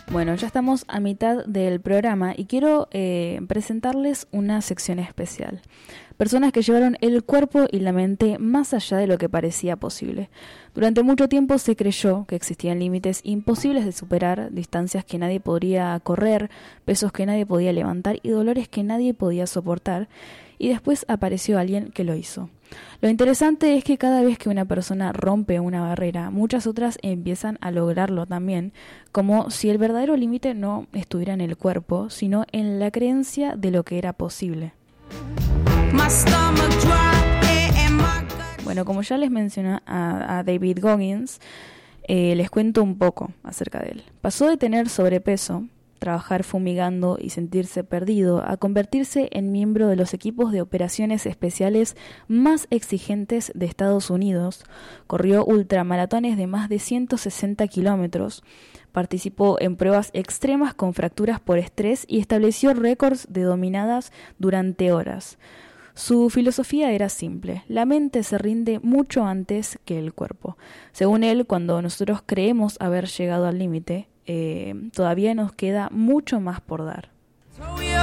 Bueno, ya estamos a mitad del programa y quiero presentarles una sección especial. Personas que llevaron el cuerpo y la mente más allá de lo que parecía posible. Durante mucho tiempo se creyó que existían límites imposibles de superar, distancias que nadie podría correr, pesos que nadie podía levantar y dolores que nadie podía soportar. Y después apareció alguien que lo hizo. Lo interesante es que cada vez que una persona rompe una barrera, muchas otras empiezan a lograrlo también, como si el verdadero límite no estuviera en el cuerpo, sino en la creencia de lo que era posible. Bueno, como ya les mencioné a David Goggins, les cuento un poco acerca de él. Pasó de tener sobrepeso, trabajar fumigando y sentirse perdido, a convertirse en miembro de los equipos de operaciones especiales más exigentes de Estados Unidos. Corrió ultramaratones de más de 160 kilómetros, participó en pruebas extremas con fracturas por estrés y estableció récords de dominadas durante horas. Su filosofía era simple: la mente se rinde mucho antes que el cuerpo. Según él, cuando nosotros creemos haber llegado al límite, todavía nos queda mucho más por dar.